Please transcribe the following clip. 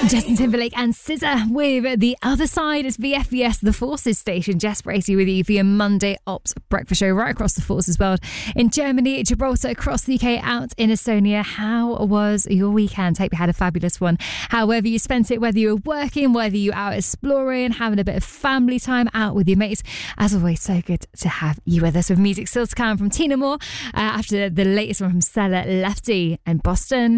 Justin Timberlake and SZA with The Other Side. It's VFVS, the Forces station. Jess Bracey with you for your Monday Ops breakfast show right across the Forces world. In Germany, Gibraltar, across the UK, out in Estonia. How was your weekend? Hope you had a fabulous one. However you spent it, whether you were working, whether you were out exploring, having a bit of family time out with your mates. As always, so good to have you with us with music still to come from Tina Moore after the latest one from Stella Lefty and Boston.